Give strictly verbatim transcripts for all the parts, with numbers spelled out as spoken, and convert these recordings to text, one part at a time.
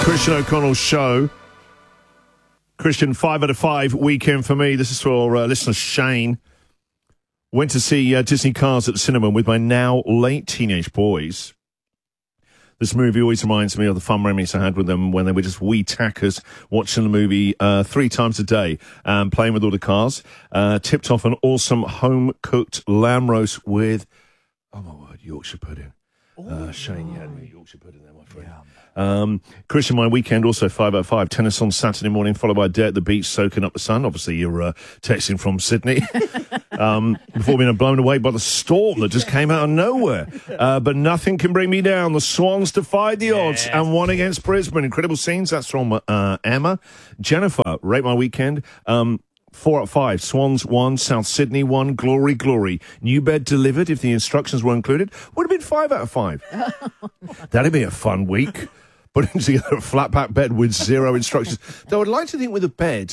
Christian O'Connell Show. Christian, five out of five weekend for me. This is for uh, listener Shane. Went to see uh, Disney Cars at the cinema with my now late teenage boys. This movie always reminds me of the fun memories I had with them when they were just wee tackers watching the movie uh, three times a day and playing with all the cars. Uh, tipped off an awesome home-cooked lamb roast with, oh my word, Yorkshire pudding. Uh, Shane, you had me Yorkshire pudding there, my friend. Yeah. Um, Christian, my weekend also five out of five. Tennis on Saturday morning, followed by a day at the beach, soaking up the sun. Obviously, you're uh, texting from Sydney. um, before being blown away by the storm that just came out of nowhere. Uh, but nothing can bring me down. The Swans defied the odds yes. and won against Brisbane. Incredible scenes. That's from uh, Emma. Jennifer, rate my weekend. Um, Four out of five. Swans one, South Sydney one, glory, glory. New bed delivered if the instructions were included. Would have been five out of five. That'd be a fun week. Putting together a flat pack bed with zero instructions. Though I'd like to think with a bed,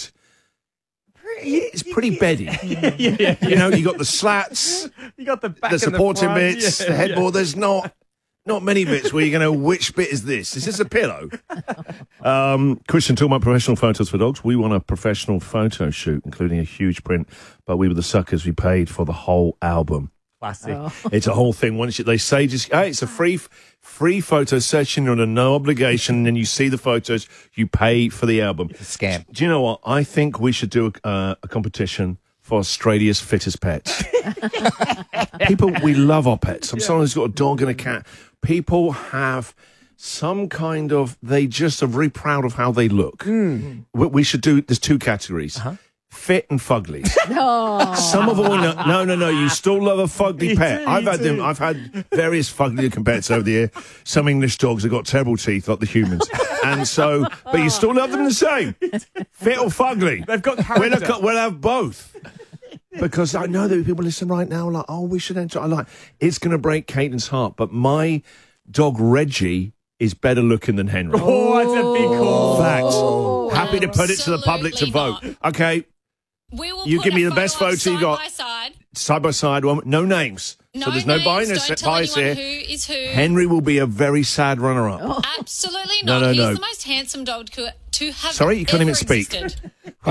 it's pretty beddy. yeah, yeah, yeah. You know, you got the slats, you got the back the supporting and the front. bits, Yeah, the headboard. yeah. There's not. Not many bits where you're going to know which bit is this. Is this a pillow? um, Christian, talking about professional photos for dogs. We want a professional photo shoot, including a huge print, but we were the suckers. We paid for the whole album. Classic. Oh. It's a whole thing. Once you, they say, just hey, it's a free free photo session. You're under no obligation. And then you see the photos. You pay for the album. It's a scam. Do you know what? I think we should do a, uh, a competition for Australia's fittest pets. People, we love our pets. I'm someone who's got a dog and a cat. People have some kind of, they just are very proud of how they look. Mm. We, we should do, there's two categories. Uh-huh. Fit and fugly. No. Some of all, no, no, no, no, you still love a fugly You pet. do, I've you had them, do. I've had various fugly looking pets over the year. Some English dogs have got terrible teeth like the humans. And so, but you still love them the same. Fit or fugly. They've got We'll character. have, we'll have both. Because I know that people listen right now like, oh, we should enter. I like, it's going to break Caitlin's heart. But my dog Reggie is better looking than Henry. Oh, that's a big call. Fact. Happy to put it to the public to vote. Absolutely Okay, We will You put give me a the best photo photo you side got. By side. side by side, one, no names. No so there's no names, bias, don't tell bias anyone here. who is who. Henry will be a very sad runner-up. Oh. Absolutely No, not. no, He's no. the most handsome dog to, to have Sorry, you couldn't ever even speak. existed.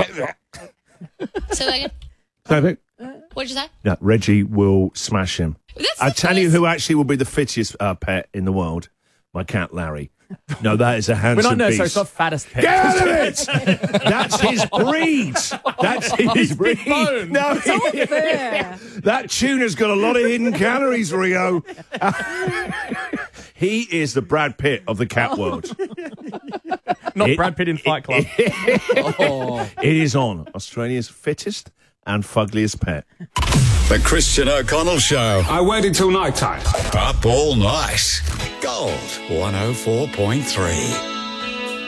Say that again. So, What did you say? no, Reggie will smash him. That's I the tell you first- who actually will be the fittest uh, pet in the world. My cat, Larry. No, that is a We're handsome not, no, beast. so it's not fattest pet. Get out of it! That's his breed. That's his breed. bone. No, Fair. that tuna's got a lot of hidden calories, Rio. He is the Brad Pitt of the cat world. Not It- Brad Pitt in Fight Club. It is on Australia's fittest and fuggliest pet. The Christian O'Connell Show. I waited till night time. Up all night. Gold one oh four point three.